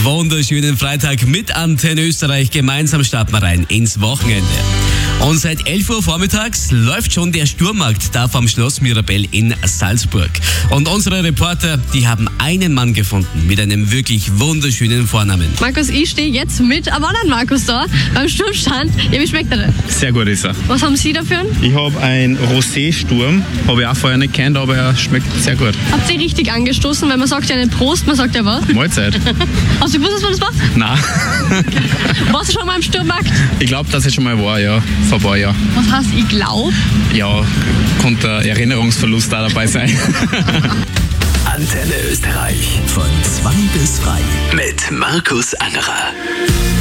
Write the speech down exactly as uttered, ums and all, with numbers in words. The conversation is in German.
wunderschönen Freitag mit Antenne Österreich. Gemeinsam starten wir rein ins Wochenende. Und seit elf Uhr vormittags läuft schon der Sturmmarkt da vom Schloss Mirabell in Salzburg. Und unsere Reporter, die haben einen Mann gefunden mit einem wirklich wunderschönen Vornamen. Markus, ich stehe jetzt mit einem anderen Markus da beim Sturmstand. Ja, wie schmeckt er denn? Sehr gut ist er. Was haben Sie dafür? Ich habe einen Rosé-Sturm, habe ich auch vorher nicht kennt, aber er schmeckt sehr gut. Habt ihr richtig angestoßen? Weil man sagt ja nicht Prost, man sagt ja was? Mahlzeit. Hast du gewusst, was man das macht? Nein. Warst du schon mal im Sturmmarkt? Ich glaube, dass ich schon mal war, ja, vor ein paar Jahren. Was heißt, ich glaube? Ja, konnte ein Erinnerungsverlust da dabei sein. Antenne Österreich von zwei bis drei mit Markus Angerer.